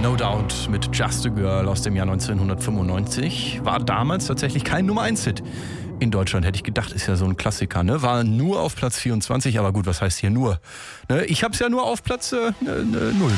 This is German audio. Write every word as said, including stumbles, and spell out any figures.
No Doubt mit Just a Girl aus dem Jahr neunzehnhundertfünfundneunzig. War damals tatsächlich kein Nummer eins Hit in Deutschland, hätte ich gedacht, ist ja so ein Klassiker, ne? War nur auf Platz vierundzwanzig, aber gut, was heißt hier nur? Ne? Ich hab's ja nur auf Platz äh, null.